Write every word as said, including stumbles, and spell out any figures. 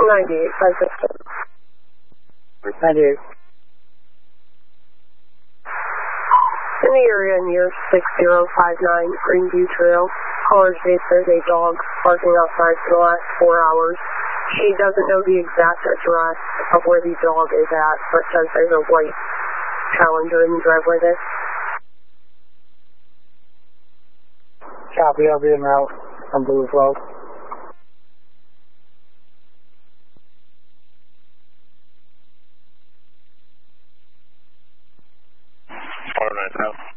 ninety-eight, five fifteen. ninety-eight. In the area near six zero five nine Greenview Trail, caller states there's a dog barking outside for the last four hours. She doesn't know the exact address of where the dog is at, but says there's a white Challenger in the driveway there. Copy, I'll be en route on Blue twelve. four nine seven.